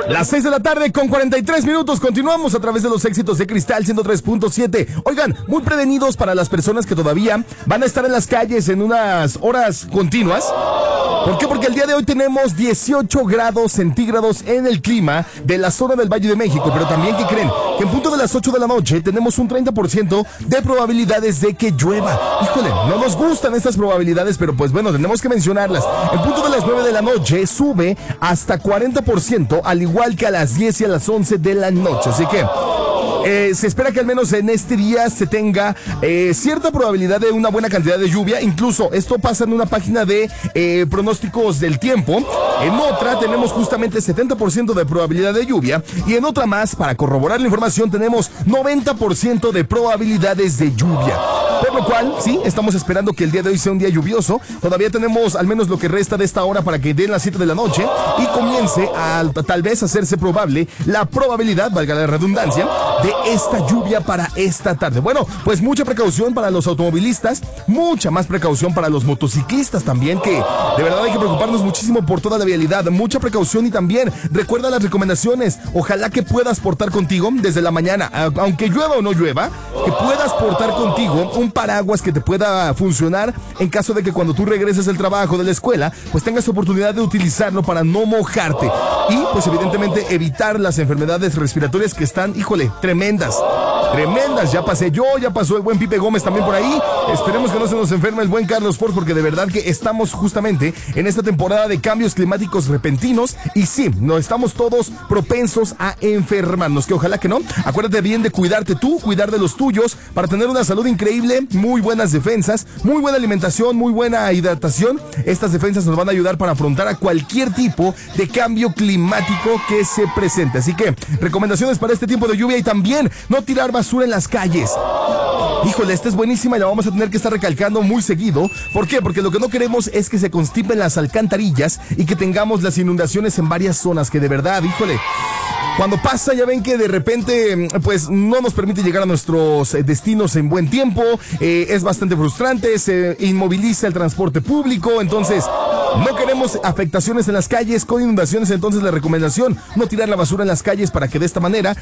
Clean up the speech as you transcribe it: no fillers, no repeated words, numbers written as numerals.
Las 6 de la tarde con 43 minutos. Continuamos a través de los éxitos de Cristal 103.7. Oigan, muy prevenidos para las personas que todavía van a estar en las calles en unas horas continuas. ¿Por qué? Porque el día de hoy tenemos 18 grados centígrados en el clima de la zona del Valle de México. Pero también, ¿qué creen? Que en punto de las 8 de la noche tenemos un 30% de probabilidades de que llueva. Híjole, no nos gustan estas probabilidades, pero pues bueno, tenemos que mencionarlas. En punto de las 9 de la noche sube hasta 40%, al igual que a las 10 y a las 11 de la noche. Así que se espera que al menos en este día se tenga cierta probabilidad de una buena cantidad de lluvia. Incluso esto pasa en una página de pronósticos del tiempo. En otra tenemos justamente 70% de probabilidad de lluvia. Y en otra más, para corroborar la información, tenemos 90% de probabilidades de lluvia. Por lo cual, sí, estamos esperando que el día de hoy sea un día lluvioso. Todavía tenemos al menos lo que resta de esta hora para que den las 7 de la noche y comience a tal vez hacerse probable la probabilidad, valga la redundancia, de esta lluvia para esta tarde. Bueno, pues mucha precaución para los automovilistas, mucha más precaución para los motociclistas también, que de verdad hay que preocuparnos muchísimo por toda la vialidad. Mucha precaución y también recuerda las recomendaciones. Ojalá que puedas portar contigo desde la mañana, aunque llueva o no llueva, que puedas portar contigo un paraguas que te pueda funcionar en caso de que cuando tú regreses del trabajo, de la escuela, pues tengas oportunidad de utilizarlo para no mojarte y pues evidentemente evitar las enfermedades respiratorias que están, híjole, tremendas. Ya pasé yo, ya pasó el buen Pipe Gómez también por ahí. Esperemos que no se nos enferme el buen Carlos Ford, porque de verdad que estamos justamente en esta temporada de cambios climáticos repentinos y sí, no estamos todos propensos a enfermarnos, que ojalá que no. Acuérdate bien de cuidarte tú, cuidar de los tuyos para tener una salud increíble, muy buenas defensas, muy buena alimentación, muy buena hidratación. Estas defensas nos van a ayudar para afrontar a cualquier tipo de cambio climático que se presente. Así que recomendaciones para este tiempo de lluvia y también no tirar basura en las calles. Híjole, esta es buenísima y la vamos a tener que estar recalcando muy seguido. ¿Por qué? Porque lo que no queremos es que se constipen las alcantarillas y que tengamos las inundaciones en varias zonas, que de verdad, híjole, cuando pasa ya ven que de repente pues no nos permite llegar a nuestros destinos en buen tiempo, es bastante frustrante, se inmoviliza el transporte público, entonces no queremos afectaciones en las calles con inundaciones. Entonces la recomendación, no tirar la basura en las calles para que de esta manera